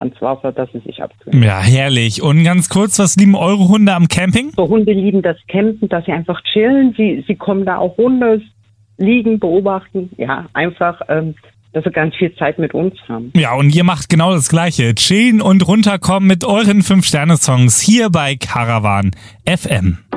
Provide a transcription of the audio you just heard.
ans Wasser, dass sie sich abkühlen. Ja, herrlich. Und ganz kurz, was lieben eure Hunde am Camping? So Hunde lieben das Campen, dass sie einfach chillen. Sie kommen da auch runter, liegen, beobachten. Ja, einfach, dass sie ganz viel Zeit mit uns haben. Ja, und ihr macht genau das Gleiche. Chillen und runterkommen mit euren 5-Sterne-Songs hier bei Caravan FM.